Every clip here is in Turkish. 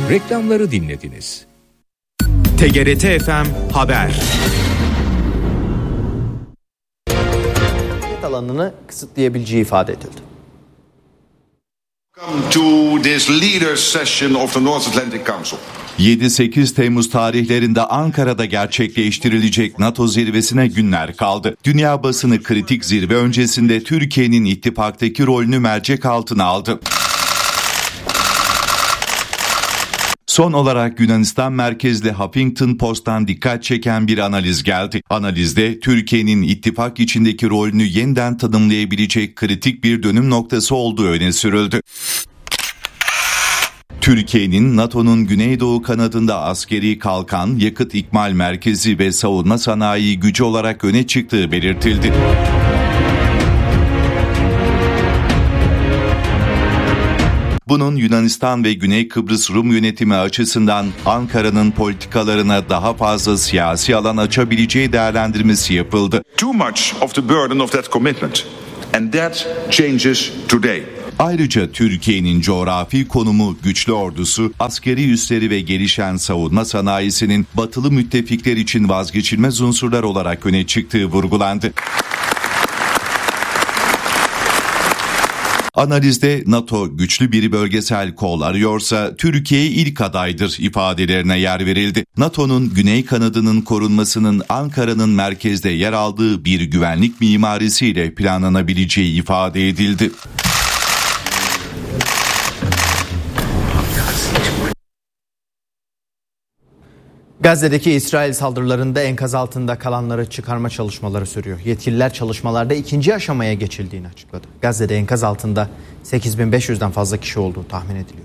Reklamları dinlediniz. TGRT FM Haber. Alanını kısıtlayabileceği ifade edildi. Welcome to this leaders session of the North Atlantic Council. 7-8 Temmuz tarihlerinde Ankara'da gerçekleştirilecek NATO zirvesine günler kaldı. Dünya basını kritik zirve öncesinde Türkiye'nin ittifaktaki rolünü mercek altına aldı. Son olarak Yunanistan merkezli Huffington Post'tan dikkat çeken bir analiz geldi. Analizde Türkiye'nin ittifak içindeki rolünü yeniden tanımlayabilecek kritik bir dönüm noktası olduğu öne sürüldü. Türkiye'nin NATO'nun Güneydoğu kanadında askeri kalkan, yakıt ikmal merkezi ve savunma sanayi gücü olarak öne çıktığı belirtildi. Bunun Yunanistan ve Güney Kıbrıs Rum yönetimi açısından Ankara'nın politikalarına daha fazla siyasi alan açabileceği değerlendirmesi yapıldı. Too much of the burden of that commitment, and that changes today. Ayrıca Türkiye'nin coğrafi konumu, güçlü ordusu, askeri üsleri ve gelişen savunma sanayisinin batılı müttefikler için vazgeçilmez unsurlar olarak öne çıktığı vurgulandı. Analizde NATO güçlü bir bölgesel kol arıyorsa Türkiye ilk adaydır ifadelerine yer verildi. NATO'nun güney kanadının korunmasının Ankara'nın merkezde yer aldığı bir güvenlik mimarisiyle planlanabileceği ifade edildi. Gazze'deki İsrail saldırılarında enkaz altında kalanları çıkarma çalışmaları sürüyor. Yetkililer çalışmalarda ikinci aşamaya geçildiğini açıkladı. Gazze'de enkaz altında 8.500'den fazla kişi olduğu tahmin ediliyor.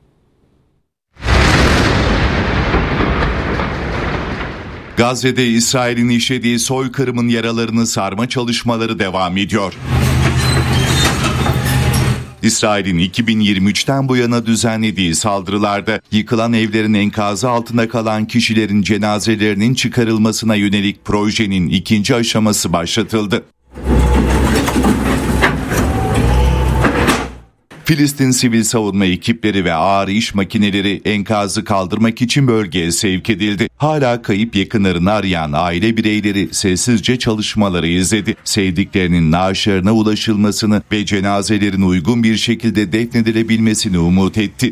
Gazze'de İsrail'in işlediği soykırımın yaralarını sarma çalışmaları devam ediyor. İsrail'in 2023'ten bu yana düzenlediği saldırılarda yıkılan evlerin enkazı altında kalan kişilerin cenazelerinin çıkarılmasına yönelik projenin ikinci aşaması başlatıldı. Filistin sivil savunma ekipleri ve ağır iş makineleri enkazı kaldırmak için bölgeye sevk edildi. Hala kayıp yakınlarını arayan aile bireyleri sessizce çalışmaları izledi. Sevdiklerinin naaşlarına ulaşılmasını ve cenazelerin uygun bir şekilde defnedilebilmesini umut etti.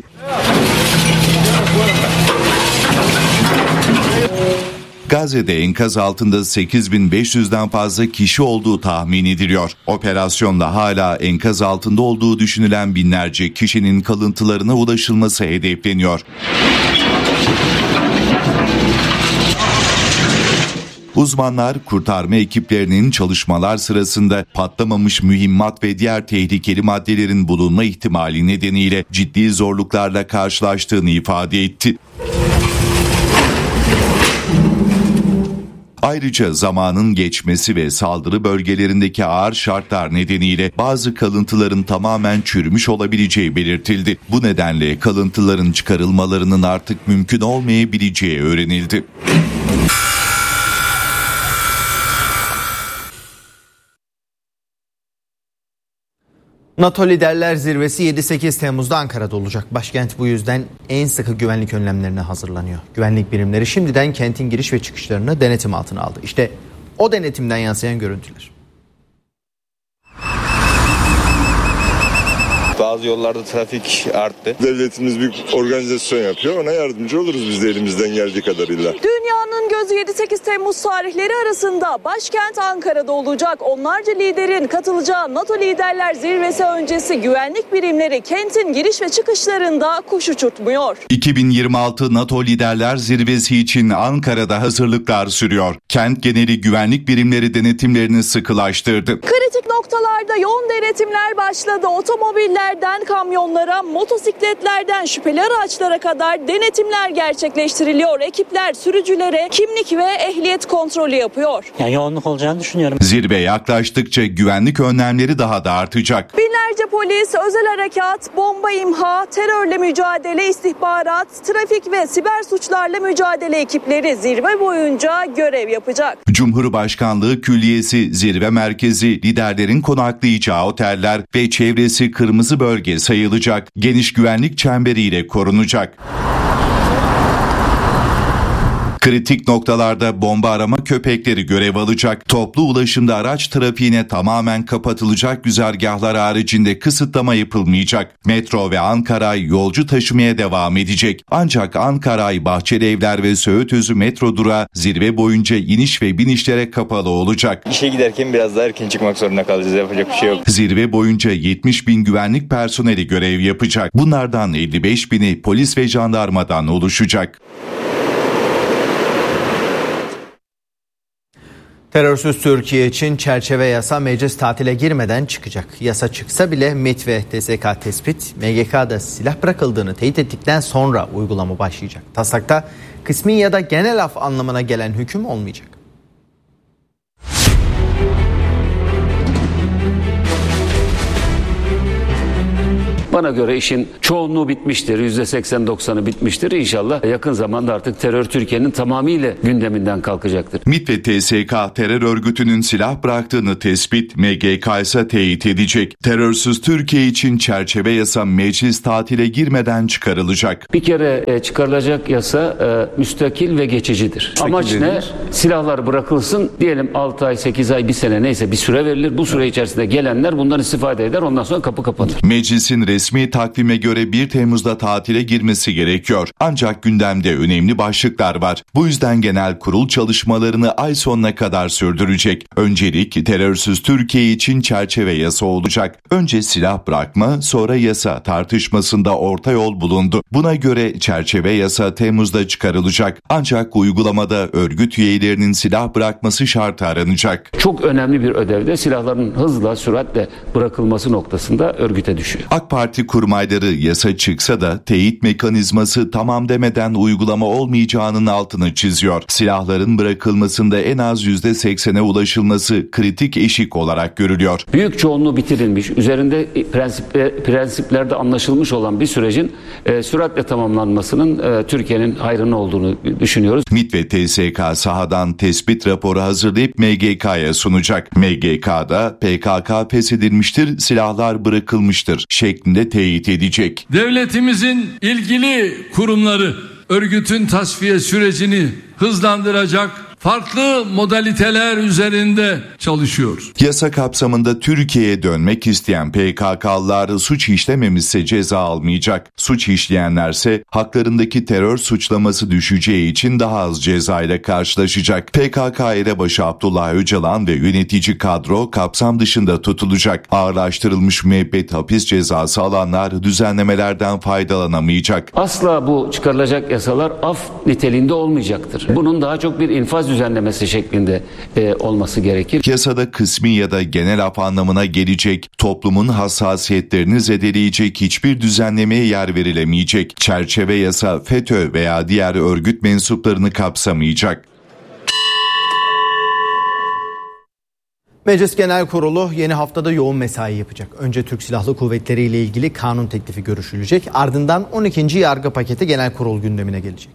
Gazze'de enkaz altında 8.500'den fazla kişi olduğu tahmin ediliyor. Operasyonda hala enkaz altında olduğu düşünülen binlerce kişinin kalıntılarına ulaşılması hedefleniyor. Uzmanlar kurtarma ekiplerinin çalışmalar sırasında patlamamış mühimmat ve diğer tehlikeli maddelerin bulunma ihtimali nedeniyle ciddi zorluklarla karşılaştığını ifade etti. Ayrıca zamanın geçmesi ve saldırı bölgelerindeki ağır şartlar nedeniyle bazı kalıntıların tamamen çürümüş olabileceği belirtildi. Bu nedenle kalıntıların çıkarılmalarının artık mümkün olmayabileceği öğrenildi. NATO Liderler Zirvesi 7-8 Temmuz'da Ankara'da olacak. Başkent bu yüzden en sıkı güvenlik önlemlerine hazırlanıyor. Güvenlik birimleri şimdiden kentin giriş ve çıkışlarını denetim altına aldı. İşte o denetimden yansıyan görüntüler. Bazı yollarda trafik arttı. Devletimiz bir organizasyon yapıyor. Ona yardımcı oluruz biz de elimizden geldiği kadarıyla. Dünyanın gözü 7-8 Temmuz tarihleri arasında başkent Ankara'da olacak. Onlarca liderin katılacağı NATO Liderler Zirvesi öncesi güvenlik birimleri kentin giriş ve çıkışlarında kuş uçurtmuyor. 2026 NATO Liderler Zirvesi için Ankara'da hazırlıklar sürüyor. Kent geneli güvenlik birimleri denetimlerini sıkılaştırdı. Kritik noktalarda yoğun denetimler başladı. Otomobillerden kamyonlara, motosikletlerden şüpheli araçlara kadar denetimler gerçekleştiriliyor. Ekipler sürücülere kimlik ve ehliyet kontrolü yapıyor. Yani yoğunluk olacağını düşünüyorum. Zirve yaklaştıkça güvenlik önlemleri daha da artacak. Binlerce polis, özel harekat, bomba imha, terörle mücadele, istihbarat, trafik ve siber suçlarla mücadele ekipleri zirve boyunca görev yapacak. Cumhurbaşkanlığı Külliyesi, zirve merkezi, liderlerin konaklayacağı oteller ve çevresi kırmızı bölge sayılacak. Geniş güvenlik çemberiyle korunacak. Kritik noktalarda bomba arama köpekleri görev alacak. Toplu ulaşımda araç trafiğine tamamen kapatılacak, güzergahlar haricinde kısıtlama yapılmayacak. Metro ve Ankaray yolcu taşımaya devam edecek. Ancak Ankaray, Bahçelievler ve Söğütözü metro durağı zirve boyunca iniş ve binişlere kapalı olacak. İşe giderken biraz daha erken çıkmak zorunda kalacağız. Yapacak bir şey yok. Zirve boyunca 70 bin güvenlik personeli görev yapacak. Bunlardan 55 bini polis ve jandarmadan oluşacak. Terörsüz Türkiye için çerçeve yasa meclis tatile girmeden çıkacak. Yasa çıksa bile MİT ve TSK tespit, MGK'da silah bırakıldığını teyit ettikten sonra uygulama başlayacak. Taslakta kısmi ya da genel af anlamına gelen hüküm olmayacak. Bana göre işin çoğunluğu bitmiştir. %80-90'ı bitmiştir. İnşallah yakın zamanda artık terör Türkiye'nin tamamıyla gündeminden kalkacaktır. MİT ve TSK terör örgütünün silah bıraktığını tespit, MGK ise teyit edecek. Terörsüz Türkiye için çerçeve yasa meclis tatile girmeden çıkarılacak. Bir kere çıkarılacak yasa müstakil ve geçicidir. Amaç ne? Silahlar bırakılsın. Diyelim 6 ay, 8 ay, 1 sene neyse bir süre verilir. Bu süre içerisinde gelenler bundan istifade eder. Ondan sonra kapı kapanır. Meclisin resmi takvime göre 1 Temmuz'da tatile girmesi gerekiyor. Ancak gündemde önemli başlıklar var. Bu yüzden genel kurul çalışmalarını ay sonuna kadar sürdürecek. Öncelik terörsüz Türkiye için çerçeve yasa olacak. Önce silah bırakma, sonra yasa tartışmasında orta yol bulundu. Buna göre çerçeve yasa Temmuz'da çıkarılacak. Ancak uygulamada örgüt üyelerinin silah bırakması şartı aranacak. Çok önemli bir ödevde silahların hızla, süratle bırakılması noktasında örgüte düşüyor. AK Parti kurmayları yasa çıksa da teyit mekanizması tamam demeden uygulama olmayacağının altını çiziyor. Silahların bırakılmasında en az %80'e ulaşılması kritik eşik olarak görülüyor. Büyük çoğunluğu bitirilmiş, üzerinde prensiplerde anlaşılmış olan bir sürecin süratle tamamlanmasının Türkiye'nin hayrına olduğunu düşünüyoruz. MİT ve TSK sahadan tespit raporu hazırlayıp MGK'ya sunacak. MGK'da PKK feshedilmiştir, silahlar bırakılmıştır şeklinde teyit edecek. Devletimizin ilgili kurumları örgütün tasfiye sürecini hızlandıracak farklı modaliteler üzerinde çalışıyor. Yasa kapsamında Türkiye'ye dönmek isteyen PKK'lılar suç işlememişse ceza almayacak. Suç işleyenlerse haklarındaki terör suçlaması düşeceği için daha az cezayla karşılaşacak. PKK elebaşı Abdullah Öcalan ve yönetici kadro kapsam dışında tutulacak. Ağırlaştırılmış müebbet hapis cezası alanlar düzenlemelerden faydalanamayacak. Asla bu çıkarılacak yasalar af niteliğinde olmayacaktır. Bunun daha çok bir infaz düzenlemesi şeklinde olması gerekir. Yasada kısmi ya da genel af anlamına gelecek, toplumun hassasiyetlerini zedeleyecek hiçbir düzenlemeye yer verilemeyecek. Çerçeve yasa FETÖ veya diğer örgüt mensuplarını kapsamayacak. Meclis Genel Kurulu yeni haftada yoğun mesai yapacak. Önce Türk Silahlı Kuvvetleri ile ilgili kanun teklifi görüşülecek. Ardından 12. yargı paketi Genel Kurul gündemine gelecek.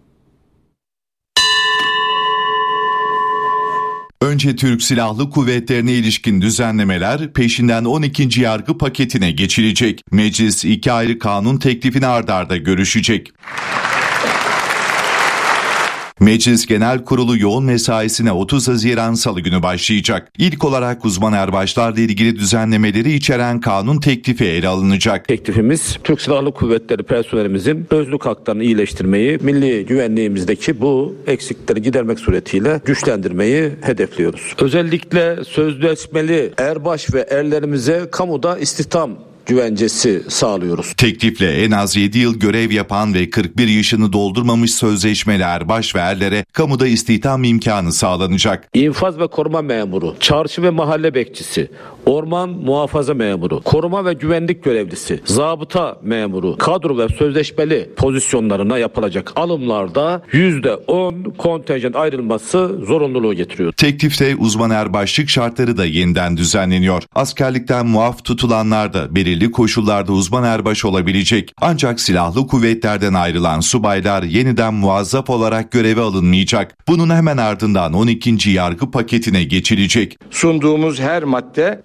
Önce Türk Silahlı Kuvvetleri'ne ilişkin düzenlemeler, peşinden 12. yargı paketine geçilecek. Meclis 2 ayrı kanun teklifini ard arda görüşecek. Meclis Genel Kurulu yoğun mesaisine 30 Haziran Salı günü başlayacak. İlk olarak uzman erbaşlarla ilgili düzenlemeleri içeren kanun teklifi ele alınacak. Teklifimiz Türk Silahlı Kuvvetleri personelimizin özlük haklarını iyileştirmeyi, milli güvenliğimizdeki bu eksikleri gidermek suretiyle güçlendirmeyi hedefliyoruz. Özellikle sözleşmeli erbaş ve erlerimize kamuda istihdam güvencesi sağlıyoruz. Teklifle en az 7 yıl görev yapan ve 41 yaşını doldurmamış sözleşmeli erbaş ve erlere kamuda istihdam imkanı sağlanacak. İnfaz ve koruma memuru, çarşı ve mahalle bekçisi, orman muhafaza memuru, koruma ve güvenlik görevlisi, zabıta memuru, kadro ve sözleşmeli pozisyonlarına yapılacak alımlarda %10 kontenjan ayrılması zorunluluğu getiriyor. Teklifte uzman erbaşlık şartları da yeniden düzenleniyor. Askerlikten muaf tutulanlar da belirli koşullarda uzman erbaş olabilecek. Ancak silahlı kuvvetlerden ayrılan subaylar yeniden muazzaf olarak göreve alınmayacak. Bunun hemen ardından 12. yargı paketine geçilecek. Sunduğumuz her madde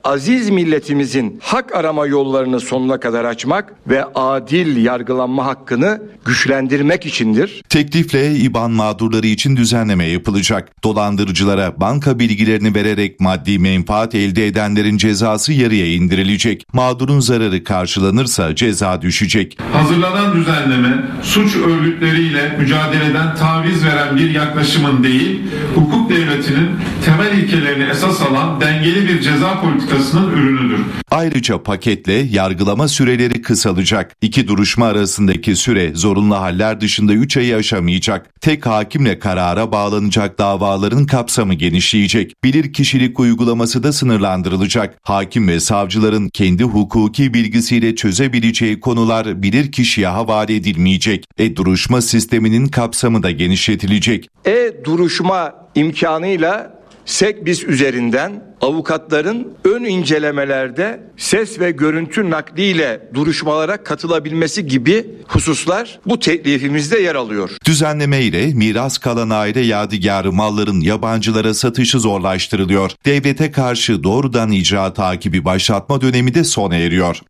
aziz milletimizin hak arama yollarını sonuna kadar açmak ve adil yargılanma hakkını güçlendirmek içindir. Teklifle İBAN mağdurları için düzenleme yapılacak. Dolandırıcılara banka bilgilerini vererek maddi menfaat elde edenlerin cezası yarıya indirilecek. Mağdurun zararı karşılanırsa ceza düşecek. Hazırlanan düzenleme suç örgütleriyle mücadeleden taviz veren bir yaklaşımın değil, hukuk devletinin temel ilkelerini esas alan dengeli bir ceza politikasının ürünüdür. Ayrıca paketle yargılama süreleri kısalacak. İki duruşma arasındaki süre zorunlu haller dışında 3 ayı aşamayacak. Tek hakimle karara bağlanacak davaların kapsamı genişleyecek. Bilirkişilik uygulaması da sınırlandırılacak. Hakim ve savcıların kendi hukuki bilgisiyle çözebileceği konular bilirkişiye havale edilmeyecek. E-duruşma sisteminin kapsamı da genişletilecek. E-duruşma imkanıyla SEKBİS üzerinden avukatların ön incelemelerde ses ve görüntü nakliyle duruşmalara katılabilmesi gibi hususlar bu teklifimizde yer alıyor. Düzenleme ile miras kalan aile yadigarı malların yabancılara satışı zorlaştırılıyor. Devlete karşı doğrudan icra takibi başlatma dönemi de sona eriyor.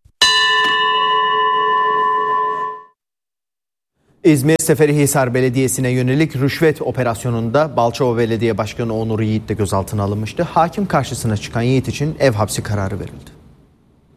İzmir Seferihisar Belediyesi'ne yönelik rüşvet operasyonunda Balçova Belediye Başkanı Onur Yiğit de gözaltına alınmıştı. Hakim karşısına çıkan Yiğit için ev hapsi kararı verildi.